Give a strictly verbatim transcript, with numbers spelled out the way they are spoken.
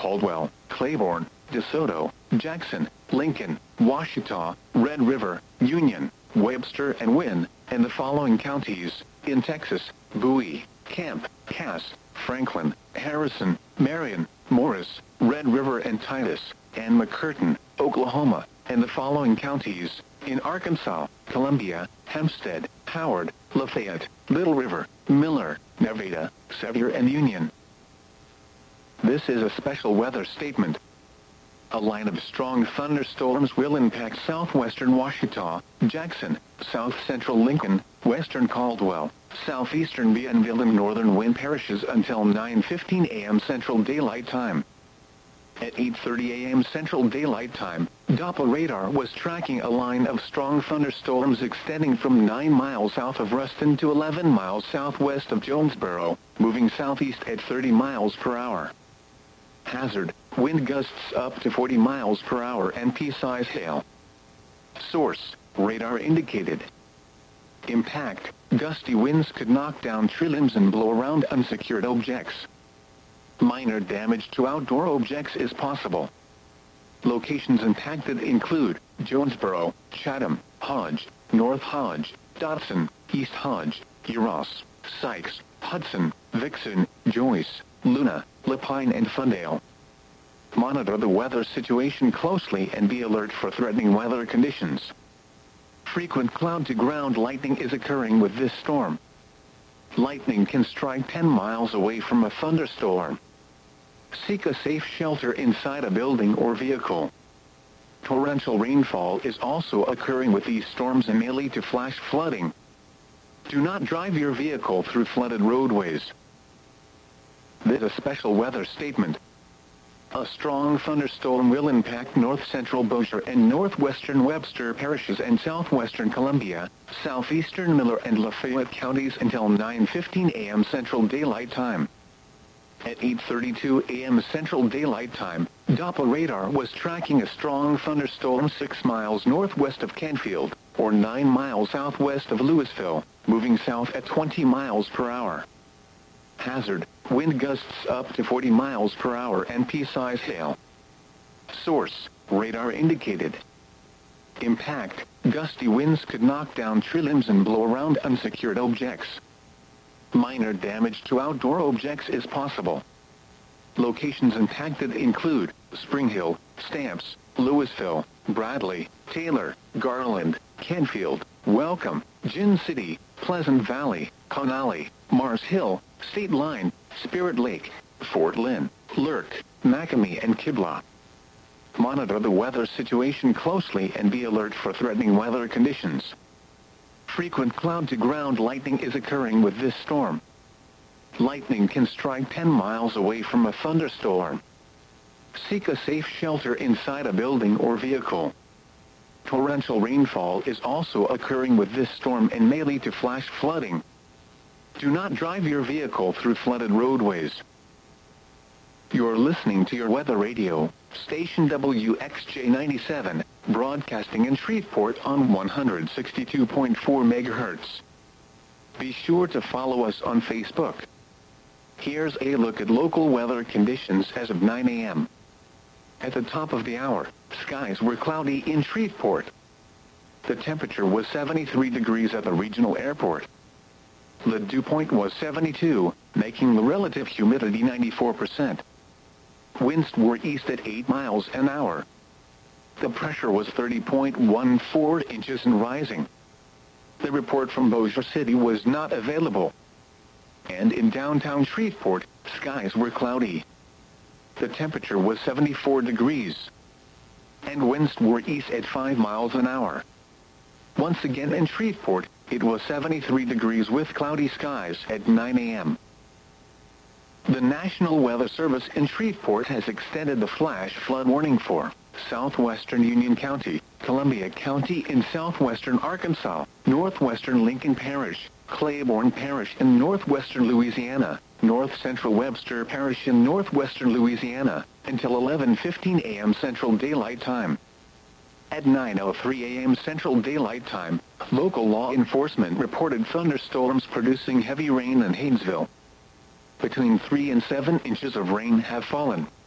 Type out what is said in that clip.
Caldwell, Claiborne, DeSoto, Jackson, Lincoln, Washita, Red River, Union, Webster and Wynne, and the following counties, in Texas: Bowie, Camp, Cass, Franklin, Harrison, Marion, Morris, Red River and Titus, and McCurtain, Oklahoma, and the following counties, in Arkansas: Columbia, Hempstead, Howard, Lafayette, Little River, Miller, Nevada, Sevier and Union. This is a special weather statement. A line of strong thunderstorms will impact southwestern Washita, Jackson, south-central Lincoln, western Caldwell, southeastern Bienville and northern Wynne parishes until nine fifteen a m Central Daylight Time. At eight thirty a m Central Daylight Time, Doppler radar was tracking a line of strong thunderstorms extending from nine miles south of Ruston to eleven miles southwest of Jonesboro, moving southeast at thirty miles per hour. Hazard: wind gusts up to forty miles per hour and pea-size hail. Source: radar indicated. Impact: gusty winds could knock down tree limbs and blow around unsecured objects. Minor damage to outdoor objects is possible. Locations impacted include Jonesboro, Chatham, Hodge, North Hodge, Dotson, East Hodge, Uros, Sykes, Hudson, Vixen, Joyce, Luna, Lapine and Fundale. Monitor the weather situation closely and be alert for threatening weather conditions. Frequent cloud-to-ground lightning is occurring with this storm. Lightning can strike ten miles away from a thunderstorm. Seek a safe shelter inside a building or vehicle. Torrential rainfall is also occurring with these storms and may lead to flash flooding. Do not drive your vehicle through flooded roadways. This is a special weather statement. A strong thunderstorm will impact north-central Bossier and northwestern Webster parishes and southwestern Columbia, southeastern Miller and Lafayette counties until nine fifteen a m Central Daylight Time. At eight thirty-two a m Central Daylight Time, Doppler radar was tracking a strong thunderstorm six miles northwest of Canfield, or nine miles southwest of Louisville, moving south at twenty miles per hour. Hazard: wind gusts up to forty miles per hour and pea-size hail. Source: radar indicated. Impact: gusty winds could knock down tree limbs and blow around unsecured objects. Minor damage to outdoor objects is possible. Locations impacted include Spring Hill, Stamps, Louisville, Bradley, Taylor, Garland, Canfield, Welcome, Gin City, Pleasant Valley, Connally, Mars Hill, State Line, Spirit Lake, Fort Lynn, Lurk, Macomie and Kibla. Monitor the weather situation closely and be alert for threatening weather conditions. Frequent cloud-to-ground lightning is occurring with this storm. Lightning can strike ten miles away from a thunderstorm. Seek a safe shelter inside a building or vehicle. Torrential rainfall is also occurring with this storm and may lead to flash flooding. Do not drive your vehicle through flooded roadways. You're listening to your weather radio, station W X J ninety-seven, broadcasting in Shreveport on one hundred sixty-two point four megahertz. Be sure to follow us on Facebook. Here's a look at local weather conditions as of nine a m At the top of the hour, skies were cloudy in Shreveport. The temperature was seventy-three degrees at the regional airport. The dew point was seventy-two, making the relative humidity ninety-four percent. Winds were east at eight miles an hour. The pressure was thirty point one four inches and rising. The report from Bossier City was not available. And in downtown Shreveport, skies were cloudy. The temperature was seventy-four degrees. And winds were east at five miles an hour. Once again in Shreveport, it was seventy-three degrees with cloudy skies at nine a m The National Weather Service in Shreveport has extended the flash flood warning for southwestern Union County, Columbia County in southwestern Arkansas, northwestern Lincoln Parish, Claiborne Parish in northwestern Louisiana, north-central Webster Parish in northwestern Louisiana, until eleven fifteen a m Central Daylight Time. At nine oh three a m Central Daylight Time, local law enforcement reported thunderstorms producing heavy rain in Haynesville. Between three and seven inches of rain have fallen.